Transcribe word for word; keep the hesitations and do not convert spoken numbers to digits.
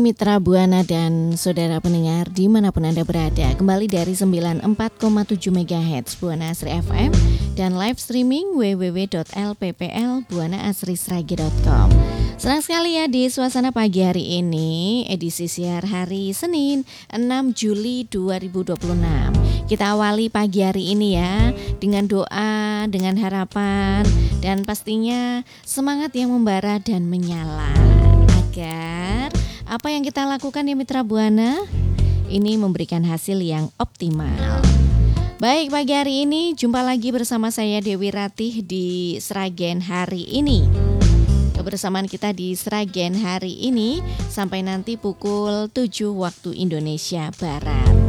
Mitra Buana dan saudara pendengar dimanapun Anda berada, kembali dari sembilan puluh empat koma tujuh megahertz Buana Asri F M dan live streaming w w w titik l p p l buana asri sragi titik com. Senang sekali ya di suasana pagi hari ini, edisi siar hari Senin enam Juli dua ribu dua puluh enam. Kita awali pagi hari ini ya dengan doa, dengan harapan dan pastinya semangat yang membara dan menyala agar apa yang kita lakukan ya Mitra Buana ini memberikan hasil yang optimal. Baik, pagi hari ini jumpa lagi bersama saya Dewi Ratih di Sragen hari ini. Kebersamaan kita di Sragen hari ini sampai nanti pukul tujuh waktu Indonesia Barat.